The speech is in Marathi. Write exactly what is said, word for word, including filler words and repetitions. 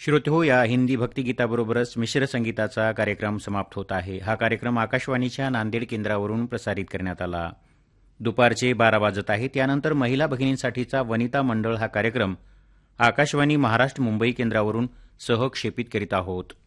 श्रोतेहो, या हिंदी भक्तिगीताबरोबरच मिश्र संगीताचा कार्यक्रम समाप्त होत आहे. हा कार्यक्रम आकाशवाणीच्या नांदेड केंद्रावरून प्रसारित करण्यात आला. दुपारचे बारा वाजत आहे. त्यानंतर महिला भगिनींसाठीचा वनिता मंडळ हा कार्यक्रम आकाशवाणी महाराष्ट्र मुंबई केंद्रावरून सहक्षेपित करीत आहोत.